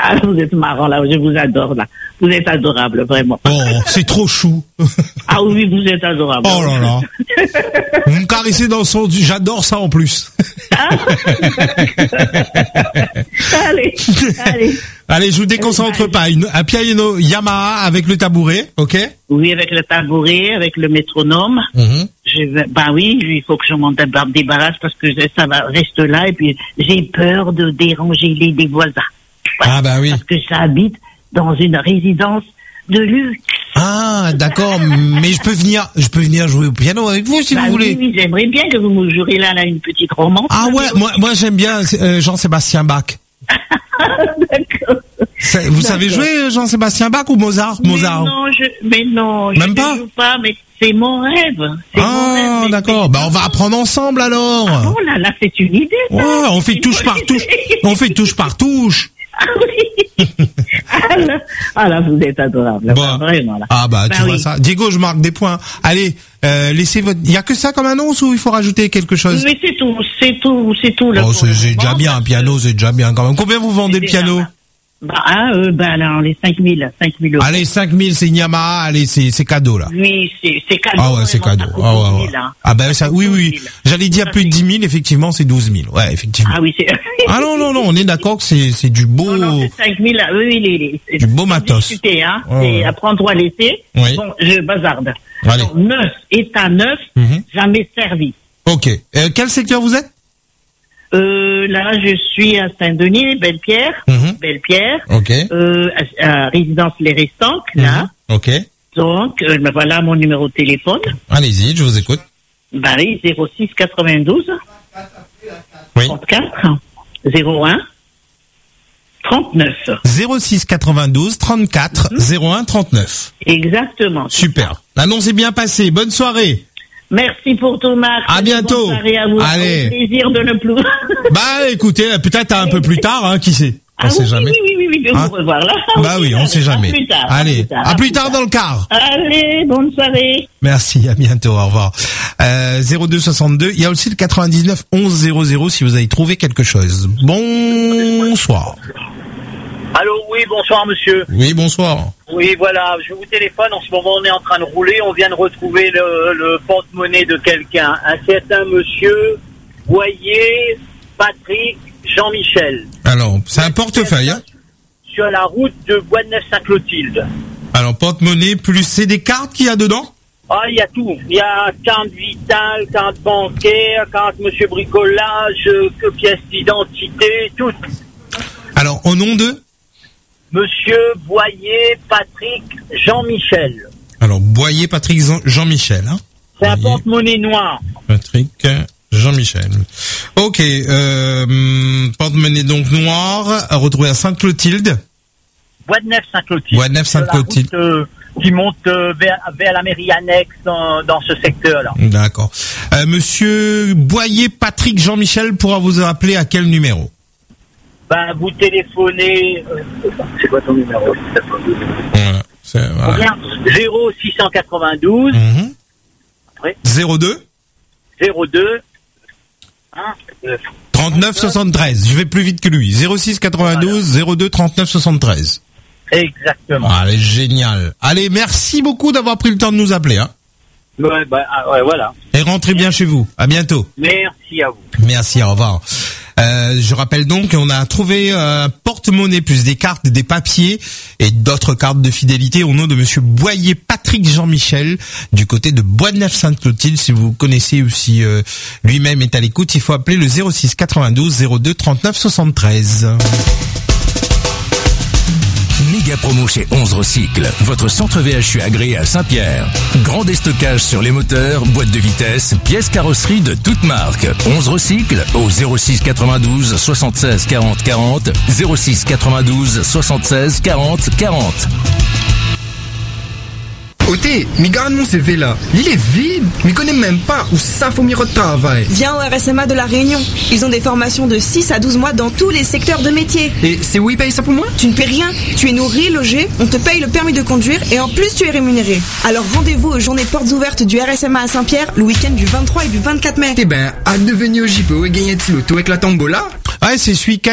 Ah, vous êtes marrant, là. Je vous adore, là. Vous êtes adorable, vraiment. Oh, c'est trop chou. Ah oui, vous êtes adorable. Oh là là. Vous me caressez dans le sens du j'adore ça en plus. Ah. Allez. Allez, je vous déconcentre pas. Un piano Yamaha avec le tabouret, ok? Oui, avec le tabouret, avec le métronome. Oui, il faut que je m'en débarrasse parce que ça reste là et puis j'ai peur de déranger des voisins. Voilà, ah bah oui. Parce que j'habite dans une résidence de luxe. Ah, d'accord, mais je peux venir jouer au piano avec vous si vous voulez. Oui, j'aimerais bien que vous me jouerez là une petite romance. Ah ouais, moi j'aime bien Jean-Sébastien Bach. D'accord. Vous savez jouer Jean-Sébastien Bach ou Mozart? Mais non, même je pas? ne joue pas, mais c'est mon rêve. Ah, d'accord. Bah, on va apprendre ensemble alors. Oh là, c'est une idée. Ça. Ouais, on fait touche par touche. On fait touche par touche. Ah oui. Ah là, vous êtes adorable. Bon. Vraiment, là. Ah bah, tu vois ça. Diego, je marque des points. Allez, laissez votre... Il y a que ça comme annonce ou il faut rajouter quelque chose? Mais c'est tout. Oh, c'est déjà bien, un piano, c'est déjà bien quand même. Combien vous vendez le piano? Alors, les 5 000 euros. Allez, 5 000, c'est une Yamaha, allez, c'est cadeau, là. Oui, c'est cadeau. Ah ouais, c'est cadeau. Ah ben, ça, oui. J'allais dire plus de 10 000, effectivement, c'est 12 000. Ouais, effectivement. Ah oui, c'est... Ah non, on est d'accord que c'est du beau... Non, c'est 5 000, oui, du beau matos. Discuter, hein. C'est à prendre ou à laisser. Oui. Bon, je bazarde. Allez. Donc, neuf, état neuf, jamais servi. Ok. Quel secteur vous êtes? Là, je suis à Saint-Denis, Belle-Pierre. Ok. À Résidence Les Restanques, là. Ok. Donc, voilà mon numéro de téléphone. Allez-y, je vous écoute. Oui, 06 92 34 01 39. 06 92 34 01 39. Exactement. Super. L'annonce est bien passée. Bonne soirée. Merci pour tout, Marc. À bientôt. Bonne soirée à vous. Allez. Au plaisir de ne plus. Bah, écoutez, peut-être un peu plus tard, hein, qui sait. On sait jamais. Oui, de vous revoir là. Bah oui, on sait jamais. À plus tard. Allez, à plus tard dans le car. Allez, bonne soirée. Merci, à bientôt, au revoir. 02 62, il y a aussi le 99 11 00 si vous avez trouvé quelque chose. Bonsoir. Allô, oui, bonsoir monsieur. Oui, bonsoir. Oui, voilà, je vous téléphone, en ce moment on est en train de rouler, on vient de retrouver le porte-monnaie de quelqu'un, un certain monsieur Boyer Patrick Jean-Michel. Alors, c'est un portefeuille, hein? Sur la route de Bois-de-Neuf-Saint-Clotilde. Alors, porte-monnaie plus c'est des cartes qu'il y a dedans? Ah, il y a tout. Il y a carte vitale, carte bancaire, carte monsieur bricolage, pièce d'identité, tout. Alors, au nom de? Monsieur Boyer Patrick Jean-Michel. Alors, Boyer Patrick Jean-Michel, hein? C'est un porte-monnaie noir. Patrick Jean-Michel. Ok, porte-monnaie donc noir, retrouvé à Sainte-Clotilde. Bois-de-Neuf-Saint-Clotilde. Bois-de-Neuf-Sainte-Clotilde. Qui monte vers la mairie annexe dans ce secteur-là. D'accord. Monsieur Boyer Patrick Jean-Michel pourra vous appeler à quel numéro? Ben, vous téléphonez... c'est quoi ton numéro? Voilà. 0692 après 02 39 73. Je vais plus vite que lui. 06 92 02 39 73. Exactement. Allez, génial. Allez, merci beaucoup d'avoir pris le temps de nous appeler, hein. Ouais, voilà. Et rentrez bien chez vous. À bientôt. Merci à vous. Merci, au revoir. Je rappelle donc qu'on a trouvé un porte-monnaie plus des cartes, des papiers et d'autres cartes de fidélité au nom de monsieur Boyer Patrick Jean-Michel du côté de Bois-de-Neuf-Sainte-Clotilde. Si vous connaissez ou si lui-même est à l'écoute, il faut appeler le 06 92 02 39 73. Méga promo chez 11 Recycle, votre centre VHU agréé à Saint-Pierre. Grand déstockage sur les moteurs, boîtes de vitesse, pièces carrosserie de toutes marques. 11 Recycle au 06 92 76 40 40, 06 92 76 40 40. Oté, mais garde mon CV là. Il est vide. Mais connais même pas où ça faut m'y retravailler. Viens au RSMA de La Réunion. Ils ont des formations de 6 à 12 mois dans tous les secteurs de métier. Et c'est où ils payent ça pour moi? Tu ne paies rien. Tu es nourri, logé, on te paye le permis de conduire et en plus tu es rémunéré. Alors rendez-vous aux journées portes ouvertes du RSMA à Saint-Pierre le week-end du 23 et du 24 mai. Eh ben, à devenir au JPO et gagner un petit loto avec la tombola. Ouais, c'est celui